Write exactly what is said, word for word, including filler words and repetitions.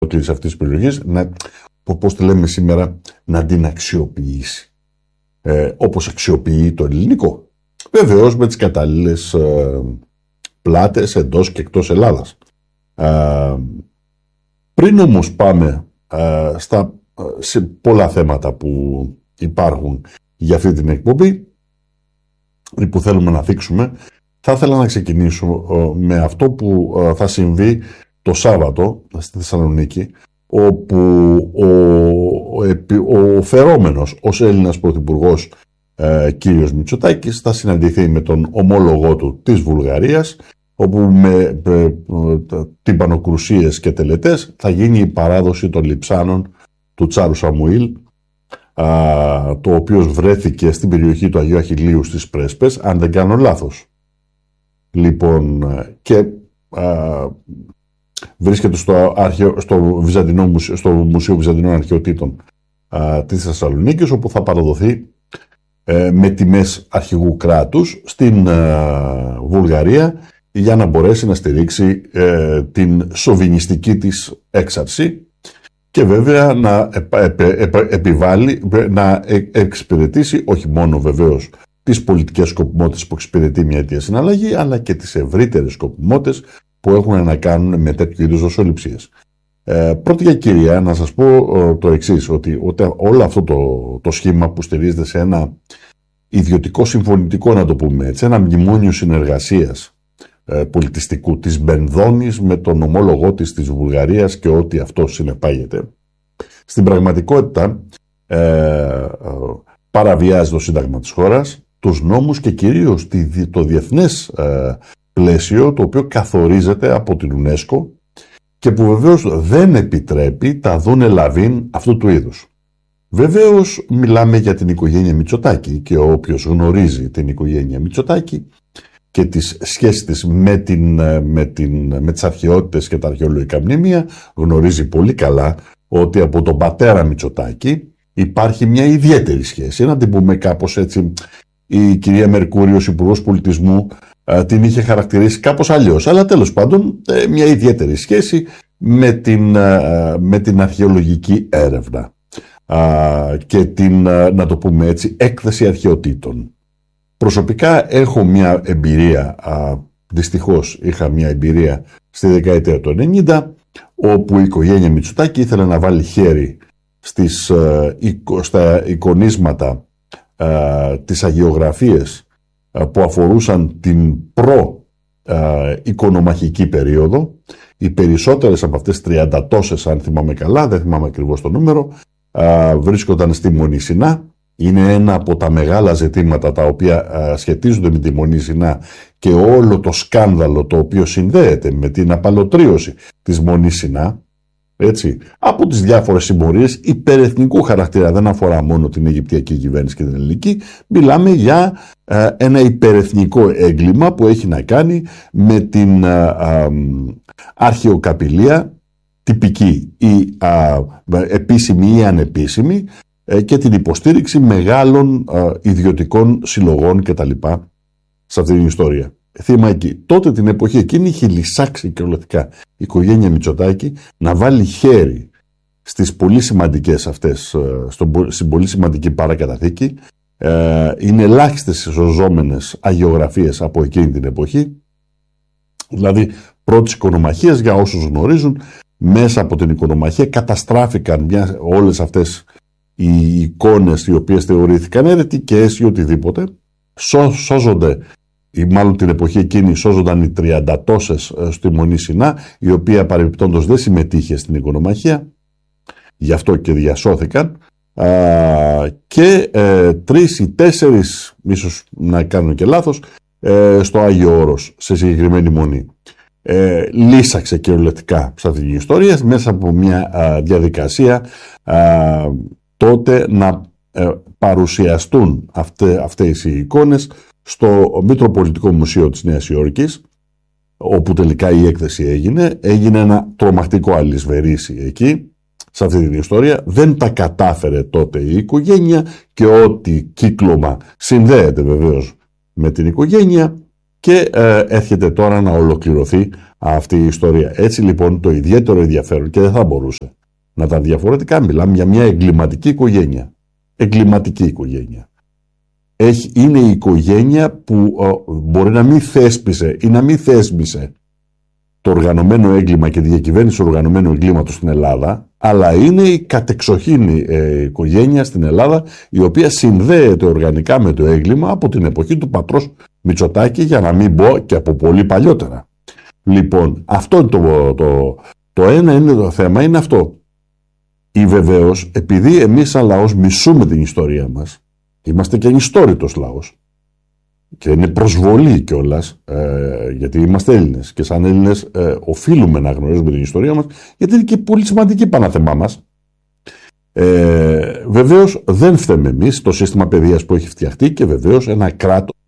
ολόκληρης αυτής της περιοχής, να, πώς τη λέμε σήμερα, να την αξιοποιήσει. Ε, όπως αξιοποιεί το ελληνικό. Βεβαίως με τις κατάλληλες ε, πλάτες εντός και εκτός Ελλάδας. Ε, πριν όμως πάμε ε, στα, σε πολλά θέματα που υπάρχουν για αυτή την εκπομπή ή που θέλουμε να θίξουμε, θα ήθελα να ξεκινήσω ε, με αυτό που ε, θα συμβεί το Σάββατο στη Θεσσαλονίκη, όπου ο, ο, ο φερόμενος ως Έλληνας Πρωθυπουργός ε, κύριος Μητσοτάκης θα συναντηθεί με τον ομόλογό του της Βουλγαρίας, όπου με ε, ε, τυμπανοκρουσίες και τελετές θα γίνει η παράδοση των λειψάνων του Τσάρου Σαμουήλ, α, το οποίο βρέθηκε στην περιοχή του Αγίου Αχιλλείου στις Πρέσπες, αν δεν κάνω λάθος. Λοιπόν, και α, βρίσκεται στο, αρχαιο, στο, Βυζαντινό, στο Μουσείο Βυζαντινών Αρχαιοτήτων α, της Θεσσαλονίκης, όπου θα παραδοθεί ε, με τιμές αρχηγού κράτους στην α, Βουλγαρία, για να μπορέσει να στηρίξει ε, την σοβινιστική της έξαρση και βέβαια να επ, επ, επιβάλλει, να εξυπηρετήσει όχι μόνο βεβαίως τις πολιτικές σκοπιμότητες που εξυπηρετεί μια αιτία συναλλαγή, αλλά και τις ευρύτερες σκοπιμότητες που έχουν να κάνουν με τέτοιου είδους δοσοληψίες. Ε, πρώτη για κυρία, να σας πω ε, το εξής, ότι, ότι όλο αυτό το, το σχήμα που στηρίζεται σε ένα ιδιωτικό συμφωνητικό, να το πούμε έτσι, ένα μνημόνιο συνεργασίας ε, πολιτιστικού της Μπενδόνης με τον ομόλογό της της Βουλγαρίας και ό,τι αυτό συνεπάγεται, στην πραγματικότητα ε, ε, παραβιάζει το Σύνταγμα της χώρας, τους νόμους και κυρίως το διεθνές ε, πλαίσιο, το οποίο καθορίζεται από την UNESCO και που βεβαίως δεν επιτρέπει τα δούνε λαβίν αυτού του είδους. Βεβαίως μιλάμε για την οικογένεια Μητσοτάκη και όποιος γνωρίζει την οικογένεια Μητσοτάκη και τις σχέσεις της με, την, με, την, με τις αρχαιότητες και τα αρχαιολογικά μνημεία γνωρίζει πολύ καλά ότι από τον πατέρα Μητσοτάκη υπάρχει μια ιδιαίτερη σχέση. Να την πούμε κάπως έτσι, η κυρία Μερκούριος, υπουργός πολιτισμού, την είχε χαρακτηρίσει κάπως αλλιώς, αλλά τέλος πάντων μια ιδιαίτερη σχέση με την, με την αρχαιολογική έρευνα και την, να το πούμε έτσι, έκθεση αρχαιοτήτων. Προσωπικά έχω μια εμπειρία, δυστυχώς είχα μια εμπειρία στη δεκαετία του ενενήντα, όπου η οικογένεια Μητσοτάκη ήθελε να βάλει χέρι στις, στα εικονίσματα, τις αγιογραφίες που αφορούσαν την προ-οικονομαχική περίοδο. Οι περισσότερες από αυτές, τριάντα τόσες αν θυμάμαι καλά, δεν θυμάμαι ακριβώς το νούμερο, βρίσκονταν στη Μονή Σινά. Είναι ένα από τα μεγάλα ζητήματα τα οποία σχετίζονται με τη Μονή Σινά και όλο το σκάνδαλο το οποίο συνδέεται με την απαλωτρίωση της Μονής Σινά. Έτσι, από τις διάφορες συμμορίες υπερεθνικού χαρακτήρα, δεν αφορά μόνο την Αιγυπτιακή κυβέρνηση και την ελληνική, μιλάμε για ε, ένα υπερεθνικό έγκλημα που έχει να κάνει με την ε, ε, αρχαιοκαπηλεία, τυπική ή ε, επίσημη ή ανεπίσημη, ε, και την υποστήριξη μεγάλων ε, ιδιωτικών συλλογών κτλ. Σε αυτή την ιστορία. Θύμα εκεί. Τότε την εποχή εκείνη είχε λυσάξει κυριολεκτικά η οικογένεια Μητσοτάκη να βάλει χέρι στις πολύ σημαντικές αυτές, στην πολύ σημαντική παρακαταθήκη. Ε, είναι ελάχιστες οι σωζόμενες αγιογραφίες από εκείνη την εποχή. Δηλαδή πρώτης οικονομαχίας, για όσους γνωρίζουν, μέσα από την οικονομαχία καταστράφηκαν μια, όλες αυτές οι εικόνες οι οποίες θεωρήθηκαν αιρετικές ή οτιδήποτε. Σώ, σώζονται ή μάλλον την εποχή εκείνη σώζονταν οι τριάντα τόσες στη Μονή Σινά, η οποία παρεμπιπτόντως δεν συμμετείχε στην οικονομαχία, γι' αυτό και διασώθηκαν, α, και ε, τρεις ή τέσσερις, ίσως να κάνω και λάθος, ε, στο Άγιο Όρος, σε συγκεκριμένη μονή. Ε, λύσαξε κυριολεκτικά σε αυτή την ιστορία μέσα από μια α, διαδικασία α, τότε να ε, παρουσιαστούν αυτέ, αυτές οι εικόνες στο Μητροπολιτικό Μουσείο της Νέας Υόρκης, όπου τελικά η έκθεση έγινε. Έγινε ένα τρομακτικό αλυσβερίσι εκεί, σε αυτή την ιστορία. Δεν τα κατάφερε τότε η οικογένεια και ό,τι κύκλωμα συνδέεται βεβαίως με την οικογένεια και ε, έρχεται τώρα να ολοκληρωθεί αυτή η ιστορία. Έτσι λοιπόν το ιδιαίτερο ενδιαφέρον, και δεν θα μπορούσε να τα διαφορετικά, μιλάμε για μια εγκληματική οικογένεια. Εγκληματική οικογένεια. Έχει, είναι η οικογένεια που ε, μπορεί να μην θέσπισε ή να μην θέσπισε το οργανωμένο έγκλημα και τη διακυβέρνηση του οργανωμένου εγκλήματος στην Ελλάδα, αλλά είναι η κατεξοχήν ε, οικογένεια στην Ελλάδα, η οποία συνδέεται οργανικά με το έγκλημα από την εποχή του πατρός Μητσοτάκη, για να μην πω και από πολύ παλιότερα. Λοιπόν, αυτό είναι το, το, το ένα είναι το θέμα, είναι αυτό. Ή βεβαίως, επειδή εμείς σαν λαός μισούμε την ιστορία μας, είμαστε και ανιστόρητος λαός, και είναι προσβολή κιόλας, ε, γιατί είμαστε Έλληνες και σαν Έλληνες ε, οφείλουμε να γνωρίζουμε την ιστορία μας, γιατί είναι και πολύ σημαντική παναθεμά μας. Ε, βεβαίως δεν φταίμε εμείς, το σύστημα παιδείας που έχει φτιαχτεί, και βεβαίως ένα κράτος